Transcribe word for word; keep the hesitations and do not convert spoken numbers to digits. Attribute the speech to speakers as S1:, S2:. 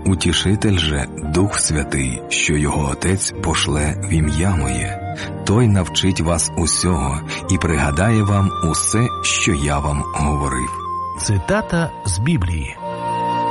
S1: Утішитель же, Дух Святий, що його Отець пошле в ім'я моє, той навчить вас усього і пригадає вам усе, що я вам говорив.
S2: Цитата з Біблії.